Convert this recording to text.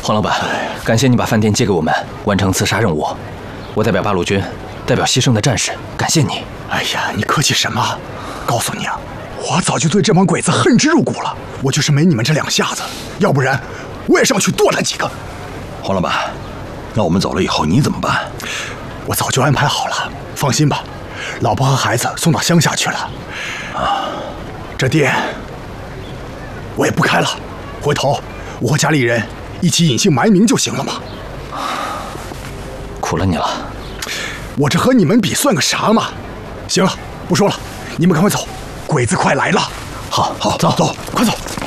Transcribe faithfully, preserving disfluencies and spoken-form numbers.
黄老板，感谢你把饭店借给我们，完成刺杀任务。我代表八路军，代表牺牲的战士，感谢你。 哎呀，你客气什么？告诉你啊，我早就对这帮鬼子恨之入骨了。我就是没你们这两下子，要不然我也上去剁他几个。 黄老板，那我们走了以后你怎么办？ 我早就安排好了，放心吧，老婆和孩子送到乡下去了。啊，这店我也不开了，回头我和家里人一起隐姓埋名就行了嘛。 苦了你了， 我这和你们比算个啥嘛？行了，不说了，你们赶快走，鬼子快来了。 好， 好， 走走，快走。